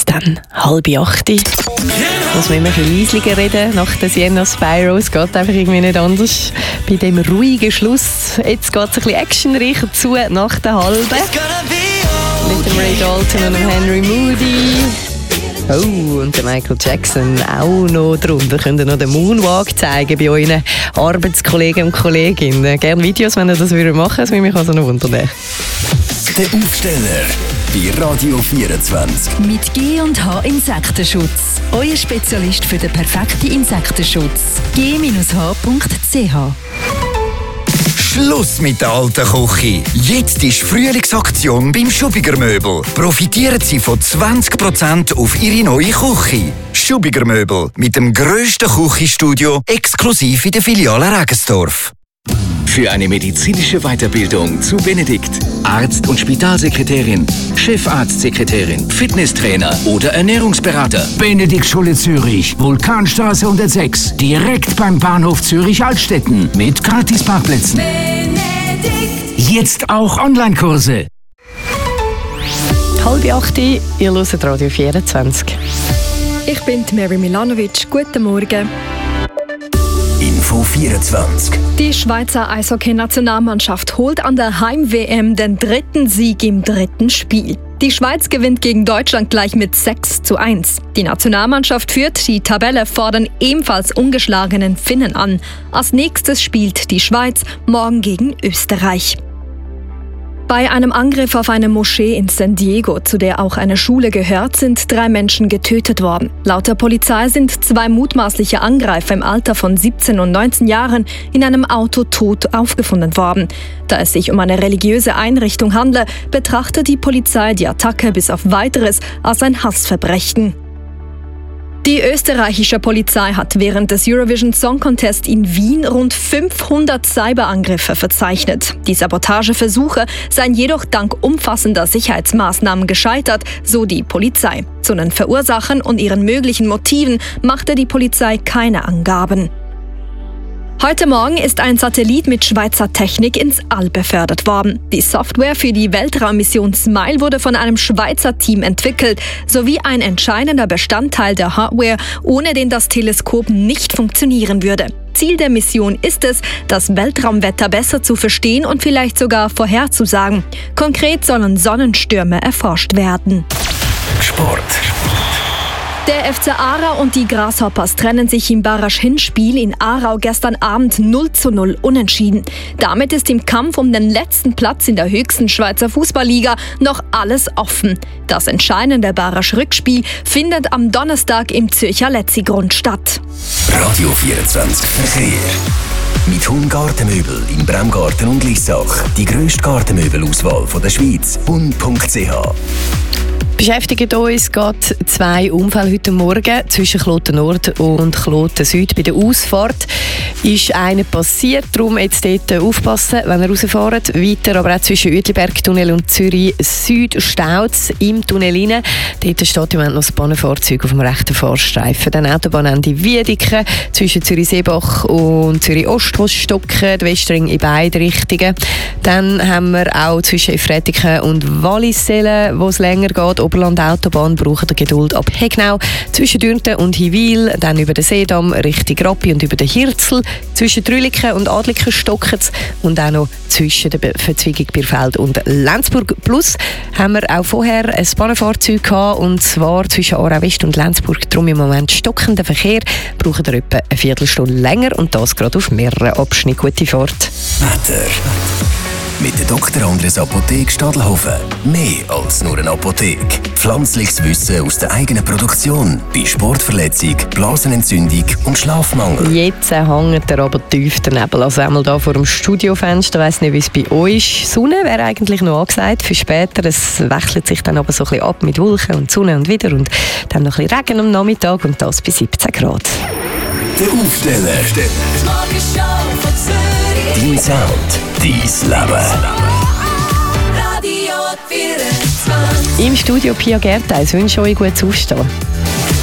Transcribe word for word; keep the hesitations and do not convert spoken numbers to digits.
dann halb acht. Muss man immer ein bisschen leislicher reden nach der Sienna Spyro. Es geht einfach irgendwie nicht anders. Bei dem ruhigen Schluss. Jetzt geht es ein bisschen actionreicher zu nach der halben. Mit dem Ray Dalton und dem Henry Moody. Oh, und der Michael Jackson auch noch drunter. Könnt ihr noch den Moonwalk zeigen bei euren Arbeitskollegen und Kolleginnen? Gerne Videos, wenn ihr das machen würdet. Das würde mich also noch wundern. Der Aufsteller bei Radio vierundzwanzig. Mit G und H Insektenschutz. Euer Spezialist für den perfekten Insektenschutz. G H punkt c h. Schluss mit der alten Küche. Jetzt ist Frühlingsaktion beim Schubiger Möbel. Profitieren Sie von zwanzig Prozent auf Ihre neue Küche. Schubiger Möbel mit dem grössten Küchenstudio exklusiv in der Filiale Regensdorf. Für eine medizinische Weiterbildung zu Benedikt. Arzt- und Spitalsekretärin, Chefarztsekretärin, Fitnesstrainer oder Ernährungsberater. Benedikt Schule Zürich, Vulkanstraße hundertsechs, direkt beim Bahnhof Zürich-Altstetten mit Gratisparkplätzen. Benedikt. Jetzt auch Online-Kurse. Halb acht, ihr hört Radio vierundzwanzig. Ich bin Mary Milanovic. Guten Morgen. Info vierundzwanzig. Die Schweizer Eishockey-Nationalmannschaft holt an der Heim-W M den dritten Sieg im dritten Spiel. Die Schweiz gewinnt gegen Deutschland gleich mit sechs zu eins. Die Nationalmannschaft führt die Tabelle vor den ebenfalls ungeschlagenen Finnen an. Als nächstes spielt die Schweiz morgen gegen Österreich. Bei einem Angriff auf eine Moschee in San Diego, zu der auch eine Schule gehört, sind drei Menschen getötet worden. Laut der Polizei sind zwei mutmaßliche Angreifer im Alter von siebzehn und neunzehn Jahren in einem Auto tot aufgefunden worden. Da es sich um eine religiöse Einrichtung handle, betrachtet die Polizei die Attacke bis auf Weiteres als ein Hassverbrechen. Die österreichische Polizei hat während des Eurovision Song Contest in Wien rund fünfhundert Cyberangriffe verzeichnet. Die Sabotageversuche seien jedoch dank umfassender Sicherheitsmaßnahmen gescheitert, so die Polizei. Zu den Verursachern und ihren möglichen Motiven machte die Polizei keine Angaben. Heute Morgen ist ein Satellit mit Schweizer Technik ins All befördert worden. Die Software für die Weltraummission SMILE wurde von einem Schweizer Team entwickelt, sowie ein entscheidender Bestandteil der Hardware, ohne den das Teleskop nicht funktionieren würde. Ziel der Mission ist es, das Weltraumwetter besser zu verstehen und vielleicht sogar vorherzusagen. Konkret sollen Sonnenstürme erforscht werden. Sport. Der F C Aarau und die Grasshoppers trennen sich im Barrage-Hinspiel in Aarau gestern Abend null zu null unentschieden. Damit ist im Kampf um den letzten Platz in der höchsten Schweizer Fußballliga noch alles offen. Das entscheidende Barrage-Rückspiel findet am Donnerstag im Zürcher Letzigrund statt. Radio vierundzwanzig Verkehr. Mit Hund Gartenmöbel in Bremgarten und Lissach. Die grösste Gartenmöbelauswahl der Schweiz. hund punkt c h. Beschäftigen uns gerade zwei Unfälle heute Morgen zwischen Kloten Nord und Kloten Süd. Bei der Ausfahrt ist einer passiert, darum jetzt dort aufpassen, wenn ihr rausfahrt. Weiter aber auch zwischen Uetliberg-Tunnel und Zürich Süd staut im Tunnel rein. Dort steht im Moment noch das Bahnenfahrzeug auf dem rechten Fahrstreifen. Dann Autobahnende Wiedeke zwischen Zürich-Seebach und Zürich-Ost, wo es stocken, Westring in beide Richtungen. Dann haben wir auch zwischen Efretiken und Wallisellen, wo es länger geht. Oberland-Autobahn braucht ihr Geduld ab Hegnau, zwischen Dürnten und Hiwil, dann über den Seedamm Richtung Rappi und über den Hirzel, zwischen Trüliken und Adliken stocket's und auch noch zwischen der Verzweigung Bierfeld und Lenzburg. Plus haben wir auch vorher ein Bahnenfahrzeug gehabt, und zwar zwischen Aarau West und Lenzburg. Darum im Moment stockender Verkehr, braucht ihr etwa eine Viertelstunde länger und das gerade auf mehreren Abschnitten. Gute Fahrt. Wetter. Mit der Doktor Andres Apotheke Stadelhofen. Mehr als nur eine Apotheke. Pflanzliches Wissen aus der eigenen Produktion. Bei Sportverletzung, Blasenentzündung und Schlafmangel. Jetzt hängt er aber tief der Nebel. Also einmal hier vor dem Studiofenster. Ich weiss nicht, wie es bei euch ist. Sonne wäre eigentlich noch angesagt für später. Es wechselt sich dann aber so ein bisschen ab mit Wolken und Sonne und wieder. Und dann noch ein bisschen Regen am Nachmittag und das bei siebzehn Grad. Der Aufsteller. Dein Sound, dein Leben. Im Studio Pia Gertheis wünsche euch gutes Aufstehen.